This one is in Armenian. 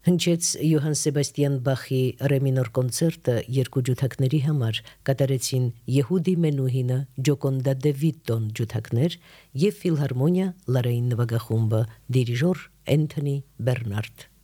Հնչեց Յոհան Սեբաստիան Բախի ռե մինոր կոնցերտը երկու ջութակների համար, կատարեցին Յեհուդի Մենուհինը, Ջոկոնդա դե Վիտտոն ջութակներ և ֆիլհարմոնիա Լարեին նվագախումբը, դիրիժոր Էնթոնի Բերնարդ։